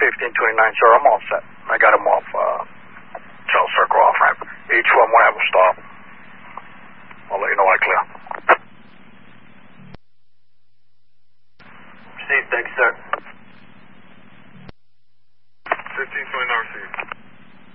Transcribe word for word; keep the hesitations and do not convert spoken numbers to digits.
fifteen twenty-nine, sir. I'm all set. I got him off, uh, Charles Circle off ramp. Each one will have a stop. I'll let you know when I clear. Received, thanks, sir. fifteen twenty-nine received.